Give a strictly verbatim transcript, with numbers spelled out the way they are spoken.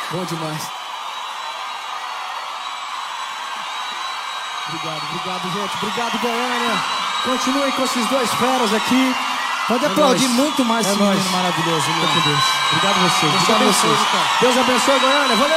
Bom demais. Obrigado, obrigado, gente. Obrigado, Goiânia. Continuem com esses dois feras aqui. Pode aplaudir é muito mais esse menino maravilhoso. Meu Deus. Obrigado a vocês. Deus abençoe. Deus abençoe, Goiânia. Valeu!